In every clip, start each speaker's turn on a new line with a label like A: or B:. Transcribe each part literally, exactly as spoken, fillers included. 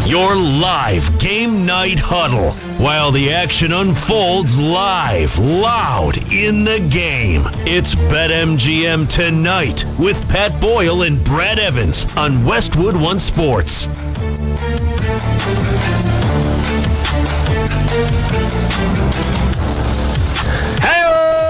A: Your live game night huddle while the action unfolds live, loud in the game. It's BetMGM Tonight with Pat Boyle and Brad Evans on Westwood One Sports.
B: Hey,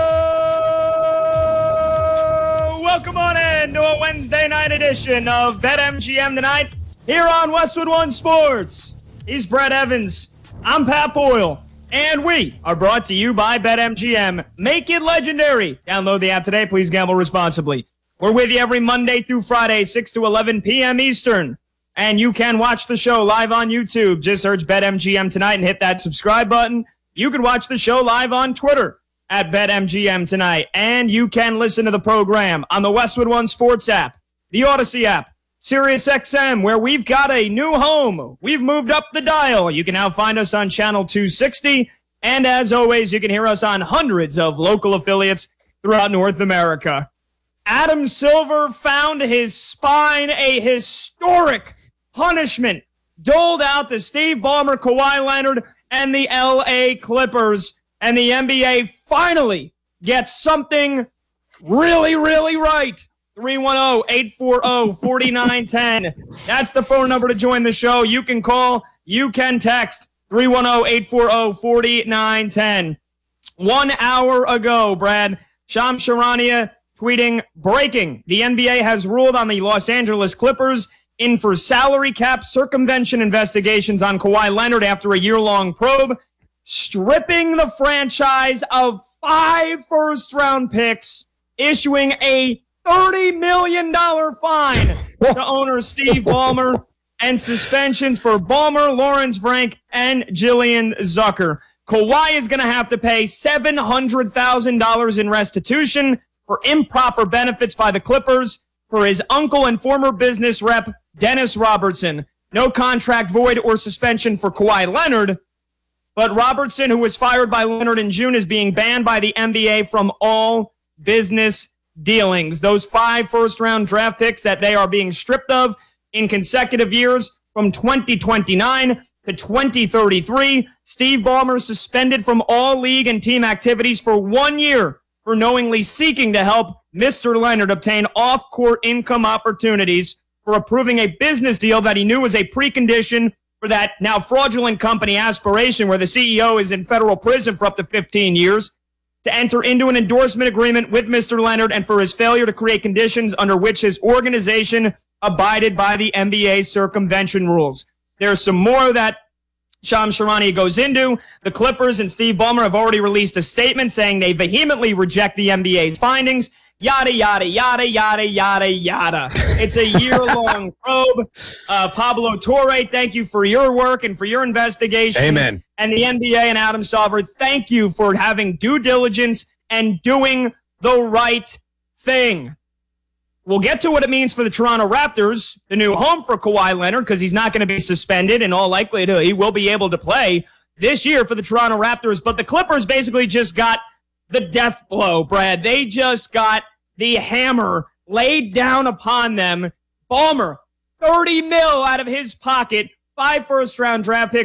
B: welcome on in to a Wednesday night edition of BetMGM Tonight here on Westwood One Sports. He's Brad Evans. I'm Pat Boyle. And we are brought to you by BetMGM. Make it legendary. Download the app today. Please gamble responsibly. We're with you every Monday through Friday, six to eleven p.m. Eastern. And you can watch the show live on YouTube. Just search BetMGM Tonight and hit that subscribe button. You can watch the show live on Twitter at BetMGM Tonight. And you can listen to the program on the Westwood One Sports app, the Odyssey app, SiriusXM, where we've got a new home. We've moved up the dial. You can now find us on channel two sixty. And as always, you can hear us on hundreds of local affiliates throughout North America. Adam Silver found his spine, a historic punishment doled out to Steve Ballmer, Kawhi Leonard, and the L A Clippers. And the N B A finally gets something really, really right. three one zero, eight four zero, four nine one zero. That's the phone number to join the show. You can call, you can text three one zero, eight four zero, four nine one zero. One hour ago, Brad, Shams Charania tweeting, breaking. The N B A has ruled on the Los Angeles Clippers in for salary cap circumvention investigations on Kawhi Leonard after a year-long probe, stripping the franchise of five first-round picks, issuing a thirty million dollars fine to owner Steve Ballmer, and suspensions for Ballmer, Lawrence Frank, and Jillian Zucker. Kawhi is going to have to pay seven hundred thousand dollars in restitution for improper benefits by the Clippers for his uncle and former business rep, Dennis Robertson. No contract void or suspension for Kawhi Leonard, but Robertson, who was fired by Leonard in June, is being banned by the N B A from all business dealings. Those five first-round draft picks that they are being stripped of in consecutive years from twenty twenty-nine to twenty thirty-three. Steve Ballmer suspended from all league and team activities for one year for knowingly seeking to help Mister Leonard obtain off-court income opportunities for approving a business deal that he knew was a precondition for that now fraudulent company Aspiration, where the C E O is in federal prison for up to fifteen years, to enter into an endorsement agreement with Mister Leonard, and for his failure to create conditions under which his organization abided by the N B A circumvention rules. There's some more that Shams Charania goes into. The Clippers and Steve Ballmer have already released a statement saying they vehemently reject the N B A's findings. Yada, yada, yada, yada, yada, yada. It's a year-long probe. Uh, Pablo Torre, thank you for your work and for your investigation.
C: Amen.
B: And the N B A and Adam Silver, thank you for having due diligence and doing the right thing. We'll get to what it means for the Toronto Raptors, the new home for Kawhi Leonard, because he's not going to be suspended. In all likelihood, he will be able to play this year for the Toronto Raptors. But the Clippers basically just got the death blow, Brad. They just got the hammer laid down upon them. Ballmer, thirty mil out of his pocket, five first-round draft picks.